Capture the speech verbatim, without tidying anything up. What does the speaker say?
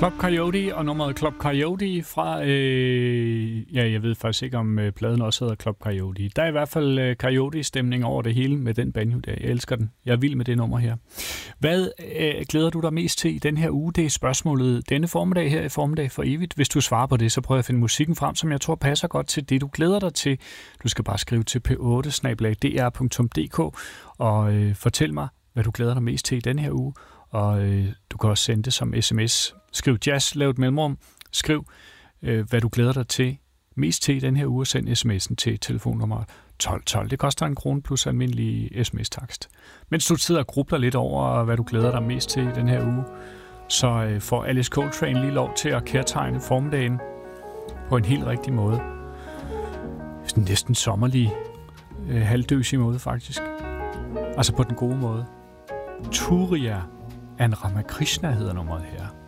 Club Coyote og nummeret Club Coyote fra, øh, ja, jeg ved faktisk ikke, om øh, pladen også hedder Club Coyote. Der er i hvert fald øh, Coyote-stemning over det hele med den banjo der. Jeg elsker den. Jeg er vild med det nummer her. Hvad øh, glæder du dig mest til i den her uge? Det er spørgsmålet denne formiddag her i Formiddag for evigt. Hvis du svarer på det, så prøver jeg at finde musikken frem, som jeg tror passer godt til det, du glæder dig til. Du skal bare skrive til p otte snabel-a d r punktum d k og øh, fortæl mig, hvad du glæder dig mest til i den her uge. Og øh, du kan også sende det som sms. Skriv jazz, lav et mellemrum. Skriv, øh, hvad du glæder dig til mest til i den her uge. Send sms'en til telefonnummer tolv tolv. Det koster en krone plus almindelig sms-takst. Mens du sidder og grubler lidt over, hvad du glæder dig mest til i den her uge, så øh, får Alice Coltrane lige lov til at kærtegne formiddagen på en helt rigtig måde. Sådan næsten sommerlig, øh, halvdøsig måde faktisk. Altså på den gode måde. Turiya An Ramakrishna hedder nummeret her.